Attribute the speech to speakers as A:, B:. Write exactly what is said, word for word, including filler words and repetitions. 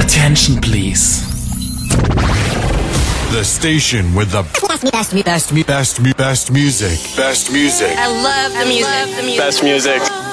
A: Attention, please.
B: The station with the best, best, best, best, best, best music. Best music.
C: I love the music.
D: Best music.